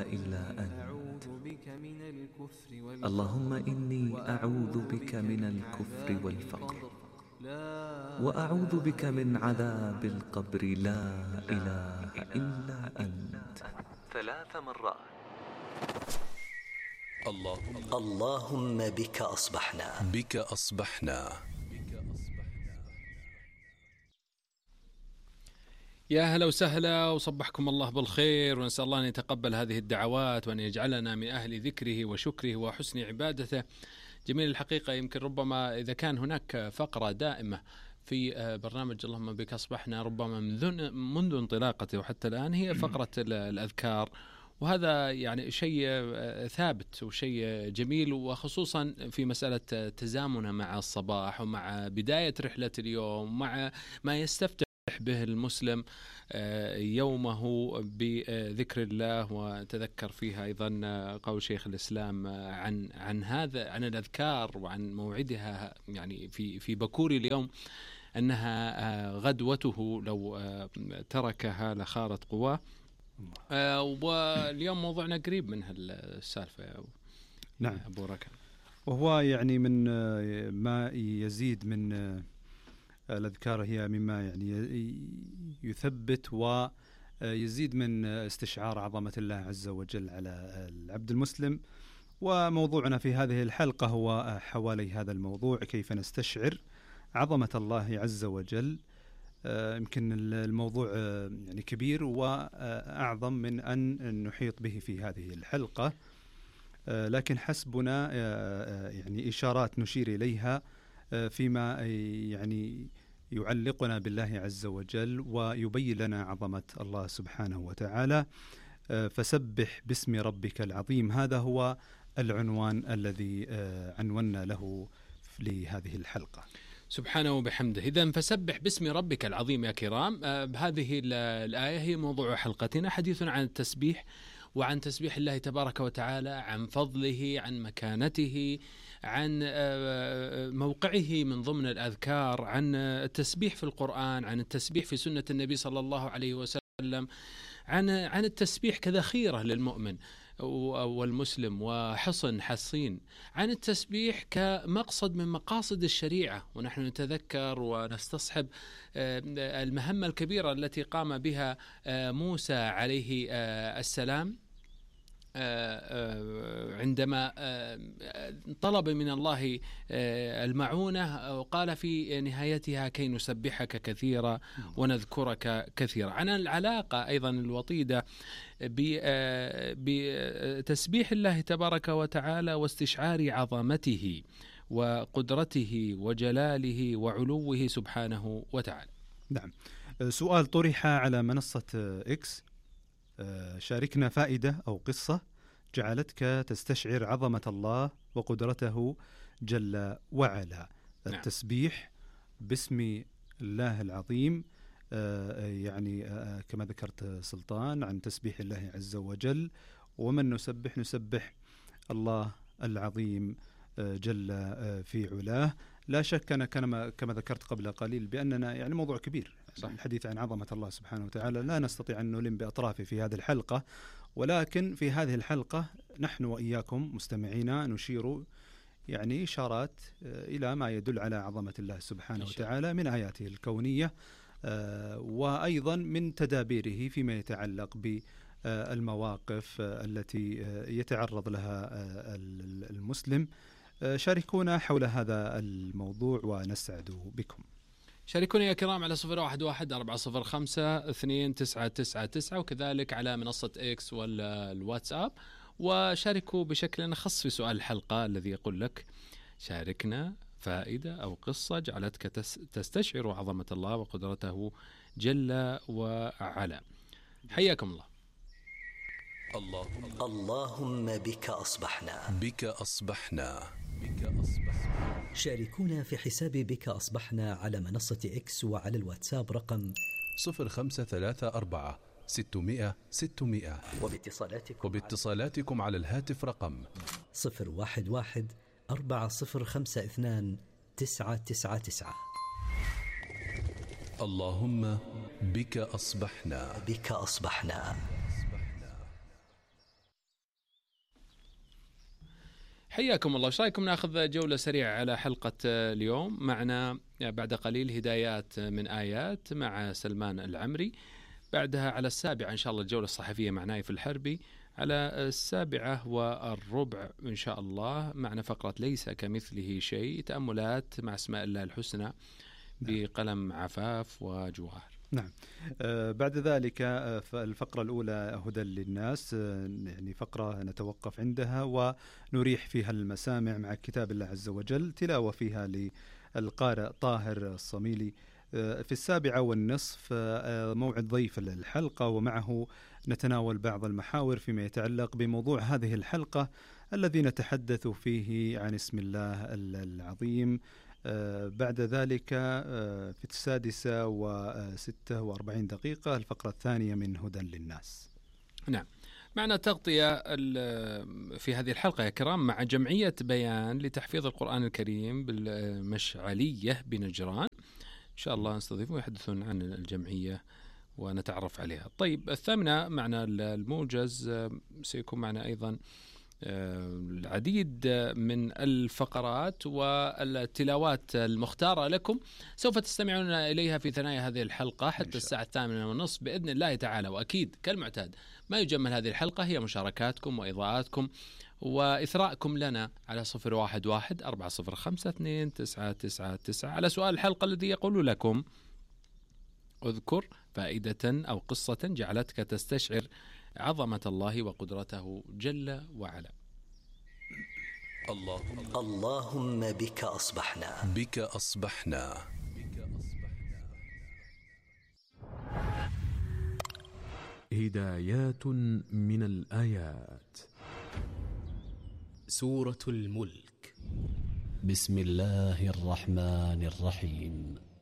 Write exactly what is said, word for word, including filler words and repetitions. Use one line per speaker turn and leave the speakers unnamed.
إلا أنت. اللهم إني أعوذ بك من الكفر والفقر، وأعوذ بك من عذاب القبر، لا إله إلا أنت، ثلاث مرات.
اللهم اللهم بك أصبحنا بك أصبحنا.
يا هلا وسهلا وصبحكم الله بالخير، ونسأل الله أن يتقبل هذه الدعوات وأن يجعلنا من أهل ذكره وشكره وحسن عبادته. جميل الحقيقة، يمكن ربما إذا كان هناك فقرة دائمة في برنامج اللهم بك أصبحنا ربما منذ منذ انطلاقته وحتى الآن هي فقرة الأذكار، وهذا يعني شيء ثابت وشيء جميل، وخصوصا في مسألة تزامنه مع الصباح ومع بداية رحلة اليوم، مع ما يستفتح به المسلم يومه بذكر الله. وتذكر فيها أيضا قول شيخ الإسلام عن عن هذا عن الأذكار وعن موعدها، يعني في في بكور اليوم، أنها غدوته لو تركها لخارت قواه. واليوم موضوعنا قريب من هالسالفة يا
نعم
أبو ركن،
وهو يعني من ما يزيد من الأذكار، هي مما يعني يثبت ويزيد من استشعار عظمة الله عز وجل على العبد المسلم. وموضوعنا في هذه الحلقة هو حوالي هذا الموضوع، كيف نستشعر عظمة الله عز وجل. يمكن الموضوع يعني كبير وأعظم من أن نحيط به في هذه الحلقة، لكن حسبنا يعني إشارات نشير إليها فيما يعني يعلقنا بالله عز وجل ويبين لنا عظمة الله سبحانه وتعالى. فسبح باسم ربك العظيم، هذا هو العنوان الذي عنونا له لهذه الحلقة.
سبحانه وبحمده. إذن فسبح باسم ربك العظيم يا كرام. بهذه الآية هي موضوع حلقتنا، حديث عن التسبيح وعن تسبيح الله تبارك وتعالى، عن فضله، عن مكانته، عن موقعه من ضمن الأذكار، عن التسبيح في القرآن، عن التسبيح في سنة النبي صلى الله عليه وسلم، عن عن التسبيح كذخيرة للمؤمن والمسلم وحصن حصين، عن التسبيح كمقصد من مقاصد الشريعة. ونحن نتذكر ونستصحب المهمة الكبيرة التي قام بها موسى عليه السلام عندما طلب من الله المعونة، وقال في نهايتها كي نسبحك كثيرا ونذكرك كثيرا. عن العلاقة أيضا الوطيدة بتسبيح الله تبارك وتعالى واستشعار عظمته وقدرته وجلاله وعلوه سبحانه وتعالى.
نعم، سؤال طرح على منصة إكس: شاركنا فائدة أو قصة جعلتك تستشعر عظمة الله وقدرته جل وعلا.
نعم.
التسبيح باسم الله العظيم، يعني كما ذكرت سلطان عن تسبيح الله عز وجل. ومن نسبح نسبح الله العظيم جل في علاه. لا شك أنا كما كما ذكرت قبل قليل بأننا يعني موضوع كبير،
صح.
الحديث عن عظمة الله سبحانه وتعالى لا نستطيع أن نلم بأطرافه في هذه الحلقة، ولكن في هذه الحلقة نحن وإياكم مستمعينا نشير يعني إشارات إلى ما يدل على عظمة الله سبحانه وتعالى من آياته الكونية، وأيضا من تدابيره فيما يتعلق بالمواقف التي يتعرض لها المسلم. شاركونا حول هذا الموضوع ونسعد بكم.
شاركونا يا كرام على صفر واحد واحد أربعة صفر خمسة اثنين تسعة تسعة تسعة، وكذلك على منصة إكس والواتساب. وشاركوا بشكل خاص في سؤال الحلقة الذي يقول لك: شاركنا فائدة أو قصة جعلتك تستشعر عظمة الله وقدرته جل وعلا. حياكم الله.
اللهم اللهم بك أصبحنا بك أصبحنا بك أصبحنا.
شاركونا في حساب بك أصبحنا على منصة إكس وعلى الواتساب رقم
صفر خمسة ثلاثة أربعة ستمائة ستمائة،
وباتصالاتكم,
وباتصالاتكم على الهاتف رقم
صفر واحد واحد أربعة صفر خمسة اثنان تسعة تسعة تسعة.
اللهم بك أصبحنا
بك أصبحنا.
حياكم الله. ايش رايكم ناخذ جوله سريعه على حلقه اليوم؟ معنا بعد قليل هدايات من ايات مع سلمان العمري، بعدها على السابعه ان شاء الله الجوله الصحفيه مع نايف الحربي، على السابعه والربع ان شاء الله معنا فقره ليس كمثله شيء، تاملات مع اسماء الله الحسنى بقلم عفاف وجواهر.
نعم. آه بعد ذلك آه الفقرة الأولى هدى للناس، آه يعني فقرة نتوقف عندها ونريح فيها المسامع مع كتاب الله عز وجل، تلاوة فيها للقارئ طاهر الصميلي. آه في السابعة والنصف آه موعد ضيف الحلقة، ومعه نتناول بعض المحاور فيما يتعلق بموضوع هذه الحلقة الذي نتحدث فيه عن اسم الله العظيم. آه بعد ذلك آه في السادسة وستة وأربعين دقيقة الفقرة الثانية من هدى للناس.
نعم، معنا تغطية في هذه الحلقة يا كرام مع جمعية بيان لتحفيظ القرآن الكريم بالمشعلية بنجران، إن شاء الله نستضيفهم ويحدثون عن الجمعية ونتعرف عليها. طيب، الثامنة معنا الموجز، سيكون معنا أيضا العديد من الفقرات والتلاوات المختارة لكم، سوف تستمعون إليها في ثنايا هذه الحلقة حتى الساعة الثامنة ونصف بإذن الله تعالى. وأكيد كالمعتاد ما يجمل هذه الحلقة هي مشاركاتكم وإضاءاتكم وإثراءكم لنا على صفر واحد واحد أربعة صفر خمسة اثنين تسعة تسعة تسعة على سؤال الحلقة الذي يقول لكم: اذكر فائدة أو قصة جعلتك تستشعر عظمة الله وقدرته جل وعلا.
اللهم
اللهم بك أصبحنا
بك أصبحنا
هدايات من الآيات.
سورة الملك.
بسم الله الرحمن الرحيم.